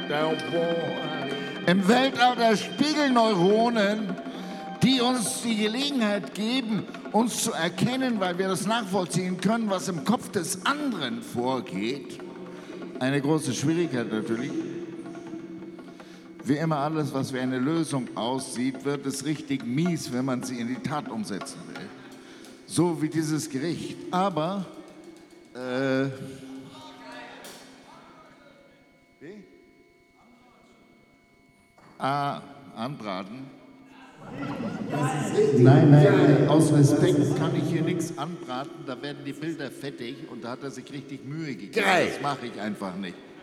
Im Weltall der Spiegelneuronen, die uns die Gelegenheit geben, uns zu erkennen, weil wir das nachvollziehen können, was im Kopf des anderen vorgeht. Eine große Schwierigkeit natürlich. Wie immer alles, was wie eine Lösung aussieht, wird es richtig mies, wenn man sie in die Tat umsetzen will. So wie dieses Gericht. Aber, anbraten? Nein, aus Respekt kann ich hier nichts anbraten. Da werden die Bilder fettig und da hat er sich richtig Mühe gegeben. Das mache ich einfach nicht.